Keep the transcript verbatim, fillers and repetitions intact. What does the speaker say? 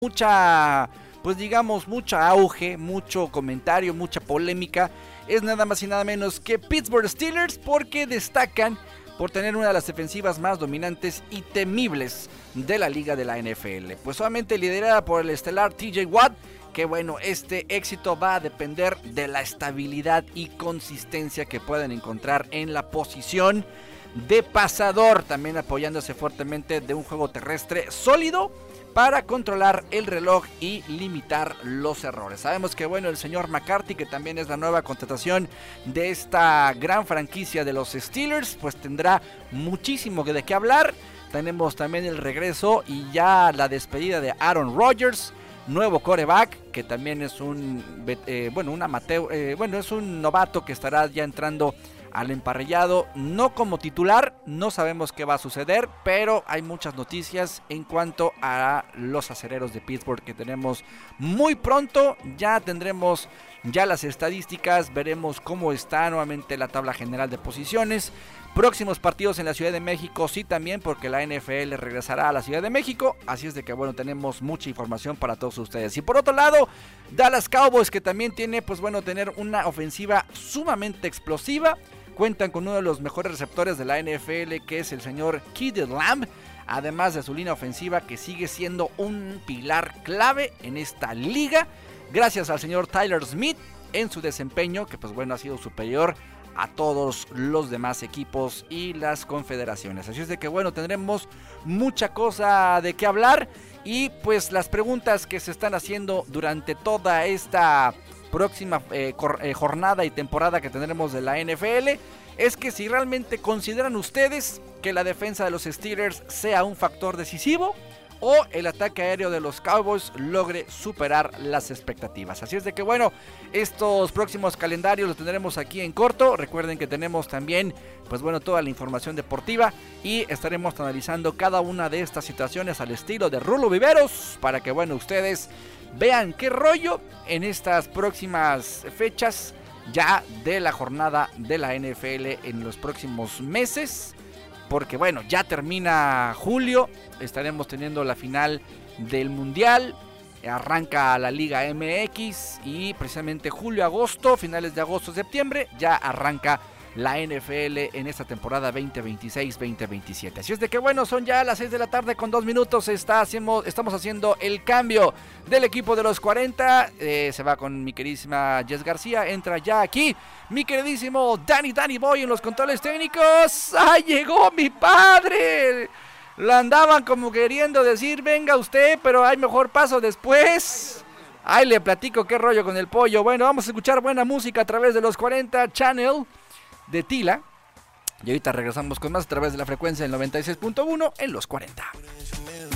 mucha, pues digamos, mucho auge, mucho comentario, mucha polémica, es nada más y nada menos que Pittsburgh Steelers, porque destacan por tener una de las defensivas más dominantes y temibles de la liga de la N F L. Pues solamente liderada por el estelar T J Watt, que bueno, este éxito va a depender de la estabilidad y consistencia que pueden encontrar en la posición de pasador, también apoyándose fuertemente de un juego terrestre sólido para controlar el reloj y limitar los errores. Sabemos que bueno, el señor McCarthy, que también es la nueva contratación de esta gran franquicia de los Steelers, pues tendrá muchísimo de qué hablar. Tenemos también el regreso y ya la despedida de Aaron Rodgers, nuevo quarterback, que también es un eh, bueno, un amateur, eh, bueno, es un novato que estará ya entrando al emparrillado, no como titular, no sabemos qué va a suceder, pero hay muchas noticias en cuanto a los acereros de Pittsburgh que tenemos muy pronto. Ya tendremos ya las estadísticas, veremos cómo está nuevamente la tabla general de posiciones. Próximos partidos en la Ciudad de México, sí también, porque la N F L regresará a la Ciudad de México, así es de que bueno, tenemos mucha información para todos ustedes. Y por otro lado, Dallas Cowboys, que también tiene, pues bueno, tener una ofensiva sumamente explosiva. Cuentan con uno de los mejores receptores de la N F L, que es el señor CeeDee Lamb, además de su línea ofensiva, que sigue siendo un pilar clave en esta liga, gracias al señor Tyler Smith en su desempeño, que pues bueno, ha sido superior a todos los demás equipos y las confederaciones. Así es de que bueno, tendremos mucha cosa de qué hablar, y pues las preguntas que se están haciendo durante toda esta próxima eh, cor, eh, jornada y temporada que tendremos de la N F L es que si realmente consideran ustedes que la defensa de los Steelers sea un factor decisivo o el ataque aéreo de los Cowboys logre superar las expectativas. Así es de que bueno, estos próximos calendarios los tendremos aquí en corto. Recuerden que tenemos también pues bueno, toda la información deportiva y estaremos analizando cada una de estas situaciones al estilo de Rulo Viveros para que bueno, ustedes vean qué rollo en estas próximas fechas ya de la jornada de la N F L en los próximos meses. Porque bueno, ya termina julio, estaremos teniendo la final del Mundial, arranca la Liga M X y precisamente julio, agosto, finales de agosto, septiembre, ya arranca la N F L en esta temporada veinte veintiséis veinte veintisiete. Así es de que bueno, son ya las seis de la tarde con dos minutos, está haciendo, estamos haciendo el cambio del equipo de los cuarenta, eh, se va con mi queridísima Jess García, entra ya aquí mi queridísimo Danny Danny Boy en los controles técnicos. ¡Ay, llegó mi padre! La andaban como queriendo decir, venga usted, pero hay mejor paso después. Ahí le platico qué rollo con el pollo. Bueno, vamos a escuchar buena música a través de los cuarenta Channel de Tila, y ahorita regresamos con más a través de la frecuencia del noventa y seis punto uno en los cuarenta.